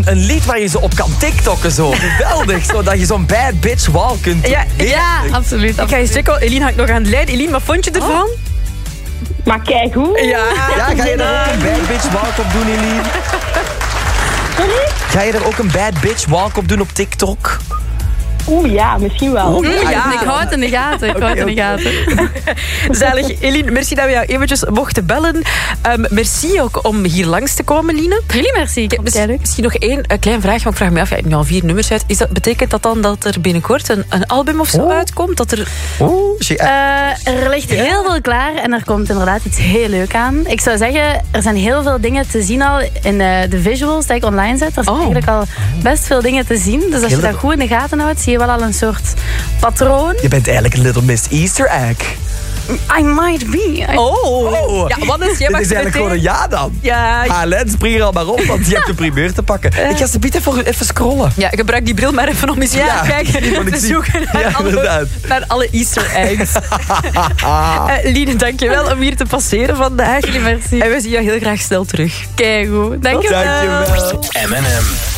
Een lied waar je zo op kan TikTokken zo. Geweldig. Zodat je zo'n bad bitch wall kunt doen. Ja, absoluut. Ik ga eens checken. Eline hangt nog aan de lijn. Eline, wat vond je ervan? Maar kijk hoe. Ja, ga je daar ook een bad bitch walk op doen, Eline? Sorry? Ga je er ook een bad bitch walk op doen op TikTok? Oeh ja, misschien wel. Ja. Ik hou het in de gaten. Zalig. Eline, merci dat we jou eventjes mochten bellen. Merci ook om hier langs te komen, Line. Jullie merci. Ik Misschien nog één klein vraag, maar ik vraag me af. Je hebt nu al 4 nummers uit. Betekent dat dan dat er binnenkort een album of zo uitkomt? Dat er... Er ligt heel veel klaar en er komt inderdaad iets heel leuk aan. Ik zou zeggen, er zijn heel veel dingen te zien al in de visuals die ik online zet. Er zijn eigenlijk al best veel dingen te zien. Dus als je dat goed in de gaten houdt, zie je wel al een soort patroon. Je bent eigenlijk een Little Miss Easter egg. I might be. Ja, wat is? Jij Dit mag is eigenlijk gewoon een ja dan. Ja. Lens, spring er al maar op, want je hebt de primeur te pakken. Ik ga ze even scrollen. Ja, gebruik die bril maar even om eens te kijken. Te zoeken naar alle Easter eggs. Line, dankjewel om hier te passeren vandaag. Merci. En we zien jou heel graag snel terug. Kijk goed. Dankjewel. Dankjewel. M&M.